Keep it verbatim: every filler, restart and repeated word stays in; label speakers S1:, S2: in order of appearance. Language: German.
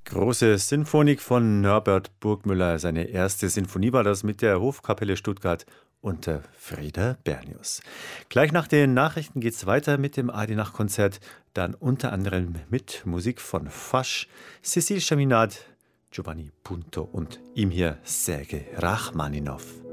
S1: Große Sinfonik von Norbert Burgmüller. Seine erste Sinfonie war das mit der Hofkapelle Stuttgart unter Frieder Bernius. Gleich nach den Nachrichten geht es weiter mit dem Adinach-Konzert, dann unter anderem mit Musik von Fasch, Cécile Chaminade, Giovanni Punto und ihm hier Sergei Rachmaninov.